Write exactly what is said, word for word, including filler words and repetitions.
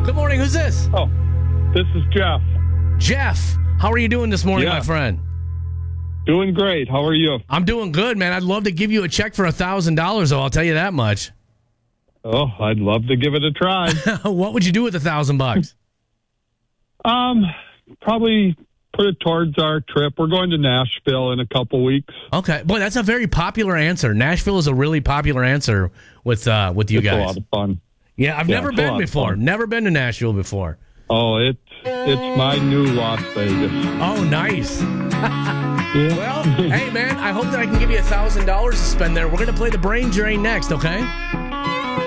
Good morning. Who's this? Oh, this is Jeff. Jeff. How are you doing this morning, Yeah. my friend? Doing great. How are you? I'm doing good, man. I'd love to give you a check for one thousand dollars, though. I'll tell you that much. Oh, I'd love to give it a try. What would you do with a thousand bucks? um, probably put it towards our trip. We're going to Nashville in a couple weeks. Okay. Boy, that's a very popular answer. Nashville is a really popular answer with uh, with you it's guys. a lot of fun. Yeah, I've Yeah, never it's a been lot of before. fun. Never been to Nashville before. Oh, it's it's my new Las Vegas. Oh, nice. Yeah. Well, hey, man, I hope that I can give you one thousand dollars to spend there. We're going to play the brain drain next, okay?